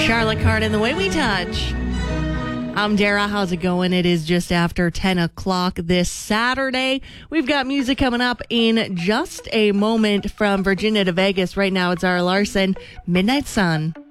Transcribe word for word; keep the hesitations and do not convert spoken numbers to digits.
Charlotte Card and The Way We Touch. I'm Dara. How's it going? It is just after ten o'clock this Saturday. We've got music coming up in just a moment from Virginia to Vegas. Right now, it's Zara Larson, Midnight Sun.